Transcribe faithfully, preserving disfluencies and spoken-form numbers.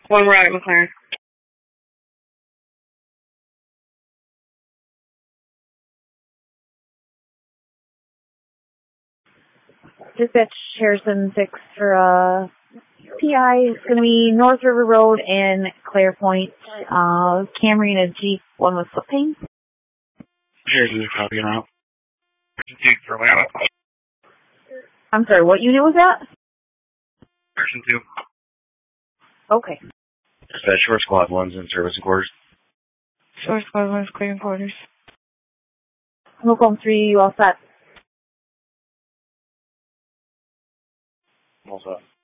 One right, McLaren. Dispatch Harrison six for uh, P I. It's going to be North River Road in Clarepoint. Uh, Camry and a Jeep, one with foot pain. Harrison copying out. Harrison two for Atlanta. I'm sorry, what unit was that? Harrison two. Okay. Dispatch Short Squad one's in service and quarters. Short Squad one's clearing quarters. Home three, you all set? All set.